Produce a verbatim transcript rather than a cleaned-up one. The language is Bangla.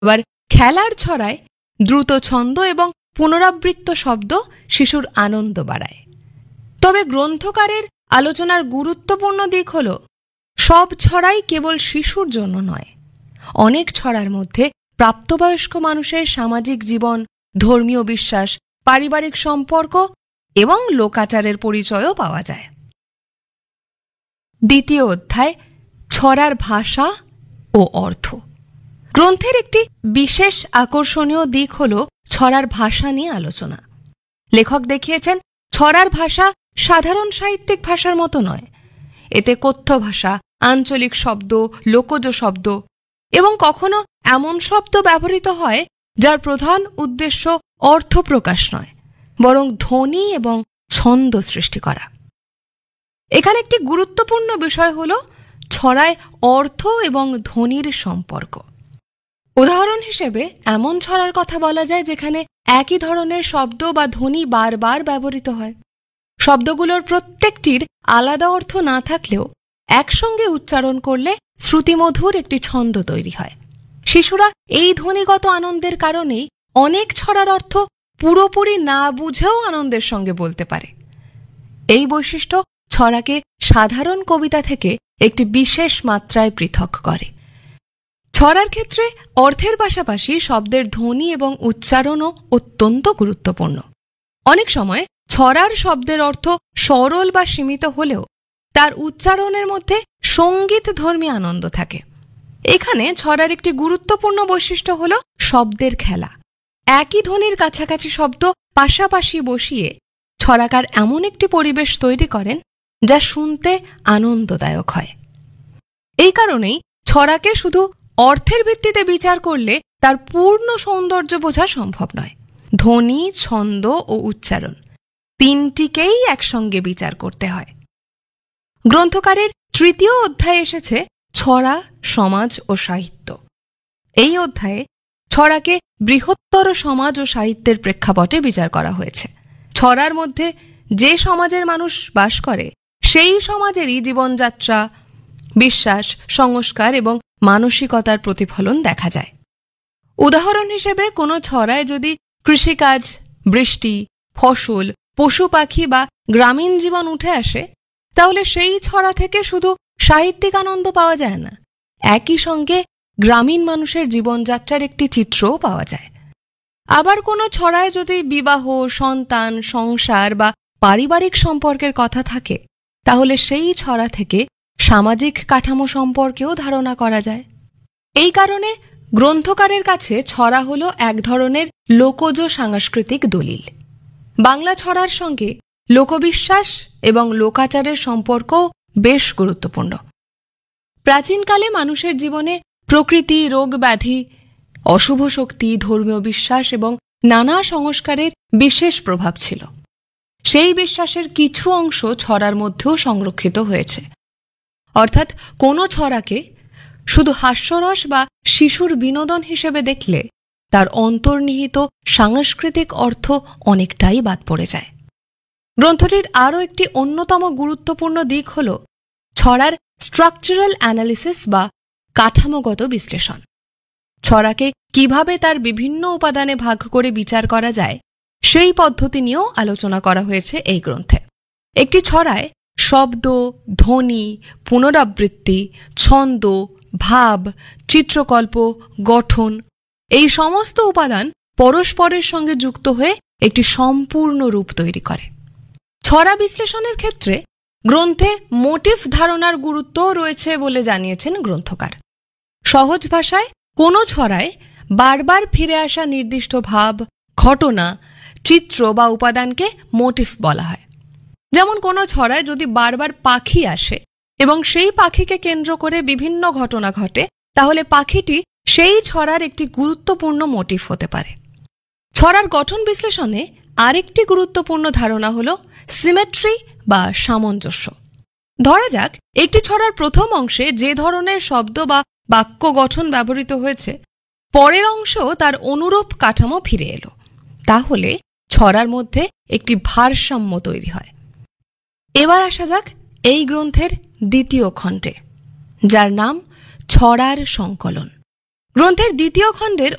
আবার খেলার ছড়ায় দ্রুত ছন্দ এবং পুনরাবৃত্ত শব্দ শিশুর আনন্দ বাড়ায়। তবে গ্রন্থকারের আলোচনার গুরুত্বপূর্ণ দিক হল সব ছড়াই কেবল শিশুর জন্য নয়। অনেক ছড়ার মধ্যে প্রাপ্তবয়স্ক মানুষের সামাজিক জীবন, ধর্মীয় বিশ্বাস, পারিবারিক সম্পর্ক এবং লোকাচারের পরিচয়ও পাওয়া যায়। দ্বিতীয় অধ্যায়, ছড়ার ভাষা ও অর্থ। গ্রন্থের একটি বিশেষ আকর্ষণীয় দিক হল ছড়ার ভাষা নিয়ে আলোচনা। লেখক দেখিয়েছেন ছড়ার ভাষা সাধারণ সাহিত্যিক ভাষার মতো নয়। এতে কথ্য ভাষা, আঞ্চলিক শব্দ, লোকজ শব্দ এবং কখনো এমন শব্দ ব্যবহৃত হয় যার প্রধান উদ্দেশ্য অর্থ প্রকাশ নয়, বরং ধ্বনি এবং ছন্দ সৃষ্টি করা। এখানে একটি গুরুত্বপূর্ণ বিষয় হল ছড়ায় অর্থ এবং ধ্বনির সম্পর্ক। উদাহরণ হিসেবে এমন ছড়ার কথা বলা যায় যেখানে একই ধরনের শব্দ বা ধ্বনি বারবার ব্যবহৃত হয়। শব্দগুলোর প্রত্যেকটির আলাদা অর্থ না থাকলেও একসঙ্গে উচ্চারণ করলে শ্রুতিমধুর একটি ছন্দ তৈরি হয়। শিশুরা এই ধ্বনিগত আনন্দের কারণেই অনেক ছড়ার অর্থ পুরোপুরি না বুঝেও আনন্দের সঙ্গে বলতে পারে। এই বৈশিষ্ট্য ছড়াকে সাধারণ কবিতা থেকে একটি বিশেষ মাত্রায় পৃথক করে। ছড়ার ক্ষেত্রে অর্থের পাশাপাশি শব্দের ধ্বনি এবং উচ্চারণও অত্যন্ত গুরুত্বপূর্ণ। অনেক সময় ছড়ার শব্দের অর্থ সরল বা সীমিত হলেও তার উচ্চারণের মধ্যে সঙ্গীত ধর্মী আনন্দ থাকে। এখানে ছড়ার একটি গুরুত্বপূর্ণ বৈশিষ্ট্য হল শব্দের খেলা। একই ধ্বনির কাছাকাছি শব্দ পাশাপাশি বসিয়ে ছড়াকার এমন একটি পরিবেশ তৈরি করেন যা শুনতে আনন্দদায়ক হয়। এই কারণেই ছড়াকে শুধু অর্থের ভিত্তিতে বিচার করলে তার পূর্ণ সৌন্দর্য বোঝা সম্ভব নয়। ধ্বনি, ছন্দ ও উচ্চারণ তিনটিকেই একসঙ্গে বিচার করতে হয়। গ্রন্থকারের তৃতীয় অধ্যায়ে এসেছে ছড়া, সমাজ ও সাহিত্য। এই অধ্যায়ে ছড়াকে বৃহত্তর সমাজ ও সাহিত্যের প্রেক্ষাপটে বিচার করা হয়েছে। ছড়ার মধ্যে যে সমাজের মানুষ বাস করে সেই সমাজেরই জীবনযাত্রা, বিশ্বাস, সংস্কার এবং মানসিকতার প্রতিফলন দেখা যায়। উদাহরণ হিসেবে কোনো ছড়ায় যদি কৃষিকাজ, বৃষ্টি, ফসল, পশু পাখি বা গ্রামীণ জীবন উঠে আসে, তাহলে সেই ছড়া থেকে শুধু সাহিত্যিক আনন্দ পাওয়া যায় না, একই সঙ্গে গ্রামীণ মানুষের জীবনযাত্রার একটি চিত্রও পাওয়া যায়। আবার কোনো ছড়ায় যদি বিবাহ, সন্তান, সংসার বা পারিবারিক সম্পর্কের কথা থাকে, তাহলে সেই ছড়া থেকে সামাজিক কাঠামো সম্পর্কেও ধারণা করা যায়। এই কারণে গ্রন্থকারের কাছে ছড়া হল এক ধরনের লোকজ সাংস্কৃতিক দলিল। বাংলা ছড়ার সঙ্গে লোকবিশ্বাস এবং লোকাচারের সম্পর্কও বেশ গুরুত্বপূর্ণ। প্রাচীনকালে মানুষের জীবনে প্রকৃতি, রোগ ব্যাধি, অশুভ শক্তি, ধর্মীয় বিশ্বাস এবং নানা সংস্কারের বিশেষ প্রভাব ছিল। সেই বিশ্বাসের কিছু অংশ ছড়ার মধ্যেও সংরক্ষিত হয়েছে। অর্থাৎ কোনো ছড়াকে শুধু হাস্যরস বা শিশুর বিনোদন হিসেবে দেখলে তার অন্তর্নিহিত সাংস্কৃতিক অর্থ অনেকটাই বাদ পড়ে যায়। গ্রন্থটির আরও একটি অন্যতম গুরুত্বপূর্ণ দিক হল ছড়ার স্ট্রাকচারাল অ্যানালিসিস বা কাঠামোগত বিশ্লেষণ। ছড়াকে কিভাবে তার বিভিন্ন উপাদানে ভাগ করে বিচার করা যায় সেই পদ্ধতি নিয়েও আলোচনা করা হয়েছে এই গ্রন্থে। একটি ছড়ায় শব্দ, ধ্বনি, পুনরাবৃত্তি, ছন্দ, ভাব, চিত্রকল্প, গঠন এই সমস্ত উপাদান পরস্পরের সঙ্গে যুক্ত হয়ে একটি সম্পূর্ণ রূপ তৈরি করে। ছড়া বিশ্লেষণের ক্ষেত্রে গ্রন্থে মোটিভ ধারণার গুরুত্বও রয়েছে বলে জানিয়েছেন গ্রন্থকার। সহজ ভাষায় কোনো ছড়ায় বারবার ফিরে আসা নির্দিষ্ট ভাব, ঘটনা, চিত্র বা উপাদানকে মোটিভ বলা হয়। যেমন কোনো ছড়ায় যদি বারবার পাখি আসে এবং সেই পাখিকে কেন্দ্র করে বিভিন্ন ঘটনা ঘটে, তাহলে পাখিটি সেই ছড়ার একটি গুরুত্বপূর্ণ মোটিভ হতে পারে। ছড়ার গঠন বিশ্লেষণে আরেকটি গুরুত্বপূর্ণ ধারণা হল সিমেট্রি বা সামঞ্জস্য। ধরা যাক একটি ছড়ার প্রথম অংশে যে ধরনের শব্দ বা বাক্য গঠন ব্যবহৃত হয়েছে, পরের অংশেও তার অনুরূপ কাঠামো ফিরে এলো, তাহলে ছড়ার মধ্যে একটি ভারসাম্য তৈরি হয়। এবার আসা যাক এই গ্রন্থের দ্বিতীয় খণ্ডে, যার নাম ছড়ার সংকলন। গ্রন্থের দ্বিতীয় খণ্ডের